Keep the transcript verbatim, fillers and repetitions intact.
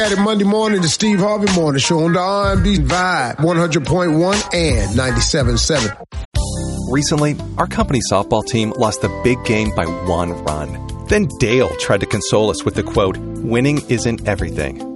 Monday morning, the Steve Harvey Morning Show on the R and B Vibe, one hundred point one and ninety-seven point seven. Recently, our company softball team lost the big game by one run. Then Dale tried to console us with the quote, "Winning isn't everything."